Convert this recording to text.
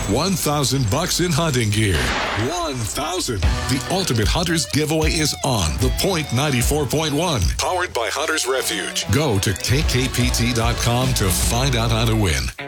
$1,000 in hunting gear. 1,000. The Ultimate Hunters giveaway is on The Point 94.1. Powered by Hunters Refuge. Go to kkpt.com to find out how to win.